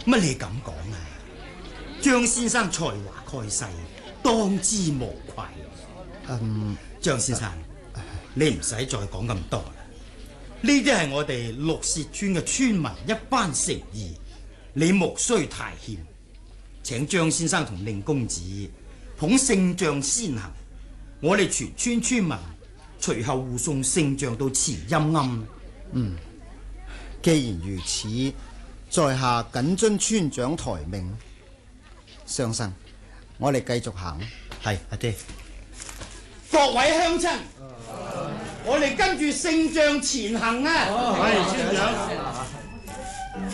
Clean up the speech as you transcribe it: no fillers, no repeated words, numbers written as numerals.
乜你咁講啊？張先生才華蓋世，當之無愧。張先生，你唔使再講咁多啦。呢啲係我哋綠屑村嘅村民一番誠意，你無需太謙。請張先生同令公子捧聖像先行，我哋全村村民隨後護送聖像到慈陰庵。 既然如此，在下謹遵村長台命。相生，我哋繼續行。 係阿爹，各位鄉親，我哋跟住聖像前行啊！ 係村長。